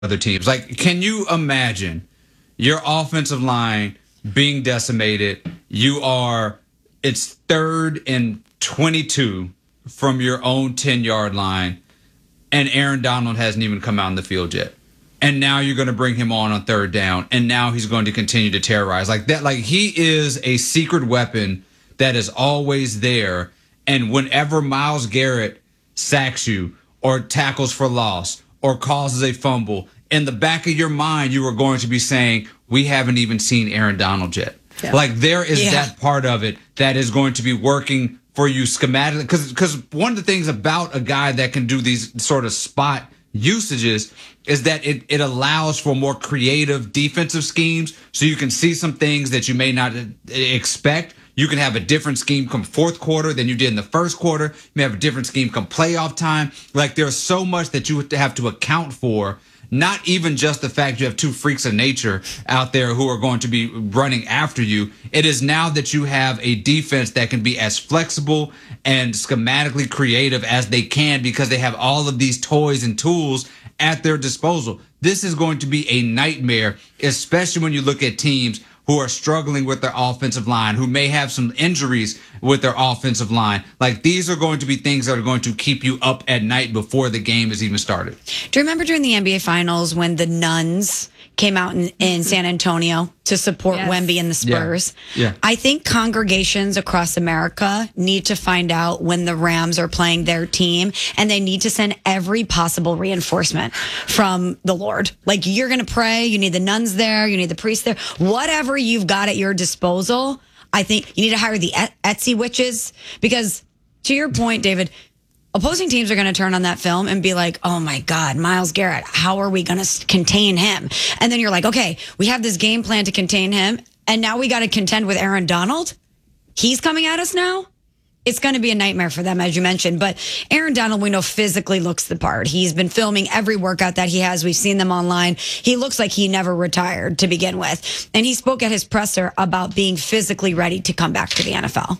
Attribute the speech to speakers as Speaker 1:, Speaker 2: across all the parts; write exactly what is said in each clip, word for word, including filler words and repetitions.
Speaker 1: other teams. Like, can you imagine your offensive line being decimated? You are, it's third and twenty-two from your own ten-yard line, and Aaron Donald hasn't even come out on the field yet. And now you're going to bring him on on third down, and now he's going to continue to terrorize. Like that, like he is a secret weapon that is always there. And whenever Myles Garrett sacks you or tackles for loss or causes a fumble, in the back of your mind, you are going to be saying, we haven't even seen Aaron Donald yet. Yeah. Like there is yeah. that part of it that is going to be working for you schematically. Because because one of the things about a guy that can do these sort of spot usages is that it, it allows for more creative defensive schemes. So you can see some things that you may not expect. You can have a different scheme come fourth quarter than you did in the first quarter. You may have a different scheme come playoff time. Like there's so much that you have to account for. Not even just the fact you have two freaks of nature out there who are going to be running after you. It is now that you have a defense that can be as flexible and schematically creative as they can because they have all of these toys and tools at their disposal. This is going to be a nightmare, especially when you look at teams who are struggling with their offensive line, who may have some injuries with their offensive line. Like these are going to be things that are going to keep you up at night before the game has even started.
Speaker 2: Do you remember during the N B A Finals when the Nuns came out in, in San Antonio to support yes. Wemby and the Spurs?
Speaker 1: Yeah. yeah.
Speaker 2: I think congregations across America need to find out when the Rams are playing their team, and they need to send every possible reinforcement from the Lord. Like, you're going to pray, you need the nuns there, you need the priests there, whatever you've got at your disposal. I think you need to hire the Etsy witches, because to your point, David, opposing teams are going to turn on that film and be like, oh my God, Myles Garrett, how are we going to contain him? And then you're like, okay, we have this game plan to contain him, and now we got to contend with Aaron Donald. He's coming at us now. It's going to be a nightmare for them, as you mentioned. But Aaron Donald, we know, physically looks the part. He's been filming every workout that he has. We've seen them online. He looks like he never retired to begin with. And he spoke at his presser about being physically ready to come back to the N F L.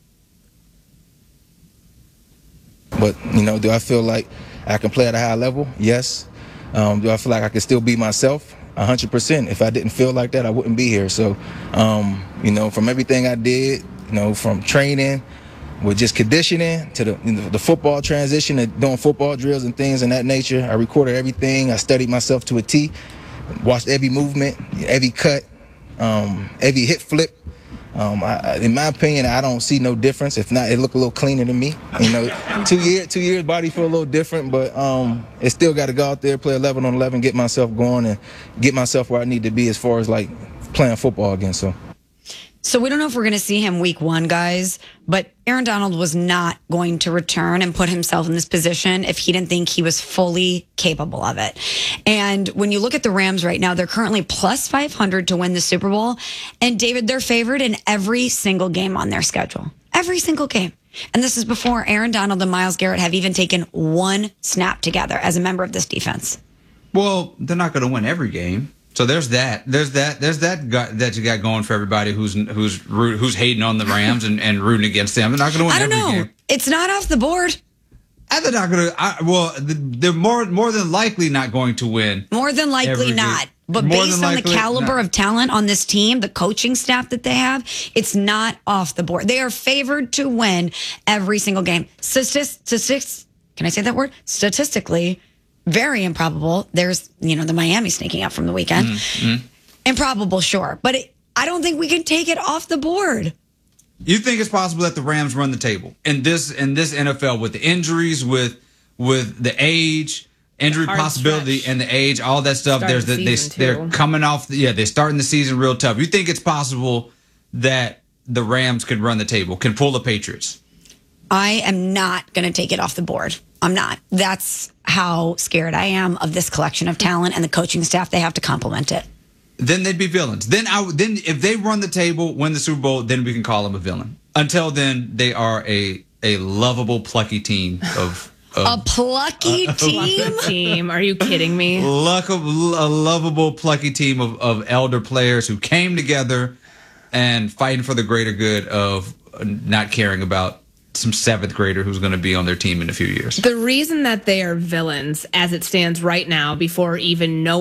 Speaker 3: But, you know, do I feel like I can play at a high level? Yes. Um, do I feel like I can still be myself? one hundred percent. If I didn't feel like that, I wouldn't be here. So, um, you know, from everything I did, you know, from training with just conditioning to the, you know, the football transition and doing football drills and things of that nature, I recorded everything. I studied myself to a T, watched every movement, every cut, um, every hit flip. Um, I, in my opinion, I don't see no difference. If not, it look a little cleaner to me. You know, two years, two years, body feel a little different, but um, it still got to go out there, play eleven on eleven, get myself going, and get myself where I need to be as far as like playing football again. So.
Speaker 2: So we don't know if we're going to see him week one, guys, but Aaron Donald was not going to return and put himself in this position if he didn't think he was fully capable of it. And when you look at the Rams right now, they're currently plus five hundred to win the Super Bowl. And David, they're favored in every single game on their schedule. Every single game. And this is before Aaron Donald and Myles Garrett have even taken one snap together as a member of this defense.
Speaker 1: Well, they're not going to win every game. So there's that. There's that. There's that guy that you got going for everybody who's who's who's hating on the Rams and, and rooting against them. They're not going to win
Speaker 2: I don't
Speaker 1: every
Speaker 2: know.
Speaker 1: game.
Speaker 2: It's not off the board.
Speaker 1: And they're not going to. Well, they're more more than likely not going to win.
Speaker 2: More than likely not. Game. But more based on the caliber not. of talent on this team, the coaching staff that they have, it's not off the board. They are favored to win every single game. Statistics. Can I say that word? Statistically. Very improbable. There's, you know, the Miami sneaking out from the weekend. Mm-hmm. Improbable, sure. But it, I don't think we can take it off the board.
Speaker 1: You think it's possible that the Rams run the table in this in this N F L with the injuries, with with the age, injury possibility, stretch. and the age, all that stuff? Start There's the, they too. They're coming off. The, yeah, they're starting the season real tough. You think it's possible that the Rams can run the table, can pull the Patriots?
Speaker 2: I am not going to take it off the board. I'm not. That's how scared I am of this collection of talent and the coaching staff. They have to complement it.
Speaker 1: Then they'd be villains. Then I then if they run the table, win the Super Bowl, then we can call them a villain. Until then, they are a a lovable, plucky team of. of
Speaker 2: a plucky uh, team?
Speaker 4: team? Are you kidding me?
Speaker 1: Luck of, a lovable, plucky team of, of elder players who came together and fighting for the greater good of not caring about some seventh grader who's going to be on their team in a few years.
Speaker 4: The reason that they are villains as it stands right now, before even knowing